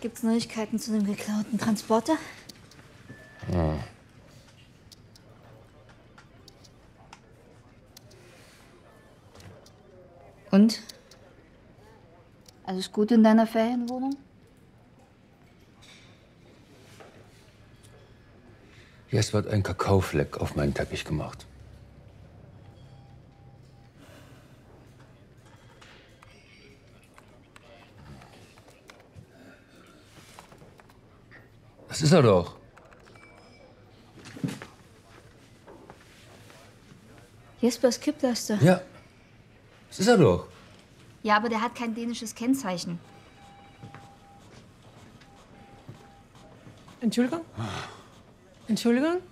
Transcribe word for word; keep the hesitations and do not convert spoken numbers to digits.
Gibt's Neuigkeiten zu dem geklauten Transporter? Ja. Und? Alles gut in deiner Ferienwohnung? Jetzt wird ein Kakaofleck auf meinen Teppich gemacht. Das ist er doch. Jespers Kipplaster. Ja, das ist er doch. Ja, aber der hat kein dänisches Kennzeichen. Entschuldigung? Entschuldigung?